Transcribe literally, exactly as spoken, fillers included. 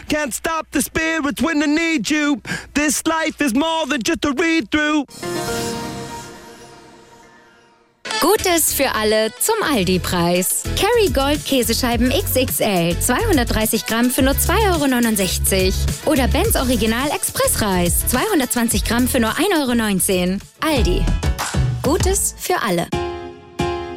Can't stop the spirits when I need you. This life is more than just a read-through. Gutes für alle zum Aldi-Preis. Kerrygold Käsescheiben X X L, zweihundertdreißig Gramm für nur zwei Euro neunundsechzig. Oder Benz Original Expressreis, zweihundertzwanzig Gramm für nur ein Euro neunzehn. Aldi. Gutes für alle.